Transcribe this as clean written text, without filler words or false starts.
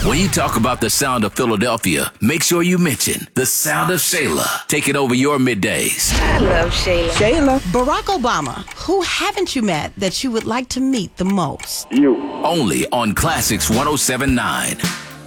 When you talk about the sound of Philadelphia, make sure you mention the sound of Shayla. Taking over your middays. I love Shayla. Shayla. Barack Obama. Who haven't you met that you would like to meet the most? You. Only on Classics 107.9.